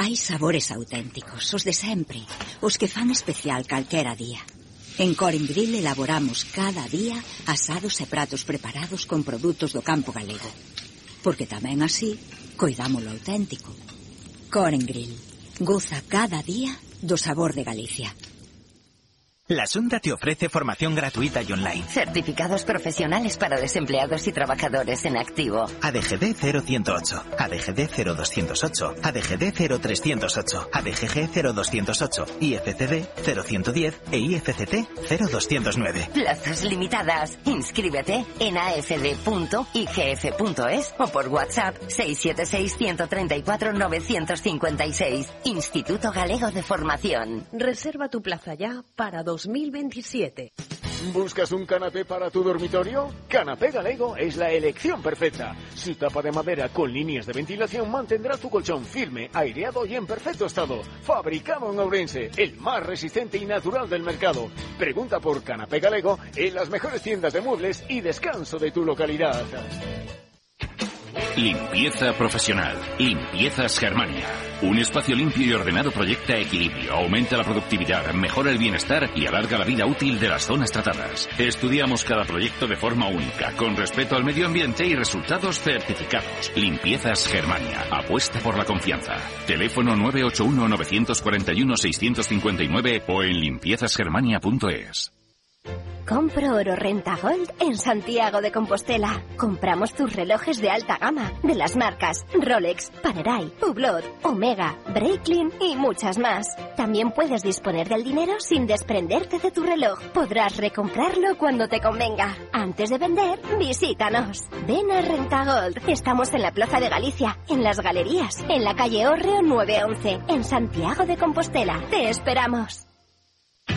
Hai sabores auténticos, os de sempre, os que fan especial calquera día. En Coren Grill elaboramos cada día asados e pratos preparados con produtos do campo galego. Porque tamén así, coidamos lo auténtico. Coren Grill. Goza cada día do sabor de Galicia. La Xunta te ofrece formación gratuita y online. Certificados profesionales para desempleados y trabajadores en activo. ADGD 0108, ADGD 0208, ADGD 0308, ADGG 0208, IFCD 0110 e IFCT 0209. Plazas limitadas. Inscríbete en afd.igf.es o por WhatsApp 676-134-956. Instituto Galego de Formación. Reserva tu plaza ya para 2027. ¿Buscas un canapé para tu dormitorio? Canapé Galego es la elección perfecta. Su tapa de madera con líneas de ventilación mantendrá tu colchón firme, aireado y en perfecto estado. Fabricado en Ourense, el más resistente y natural del mercado. Pregunta por Canapé Galego en las mejores tiendas de muebles y descanso de tu localidad. Limpieza profesional. Limpiezas Germania. Un espacio limpio y ordenado proyecta equilibrio, aumenta la productividad, mejora el bienestar y alarga la vida útil de las zonas tratadas. Estudiamos cada proyecto de forma única, con respeto al medio ambiente y resultados certificados. Limpiezas Germania. Apuesta por la confianza. Teléfono 981-941-659 o en limpiezasgermania.es. Compro Oro Renta Gold en Santiago de Compostela. Compramos tus relojes de alta gama, de las marcas Rolex, Panerai, Hublot, Omega, Breitling y muchas más. También puedes disponer del dinero sin desprenderte de tu reloj. Podrás recomprarlo cuando te convenga. Antes de vender, visítanos. Ven a Renta Gold. Estamos en la Plaza de Galicia, en Las Galerías, en la calle Hórreo 911, en Santiago de Compostela. Te esperamos.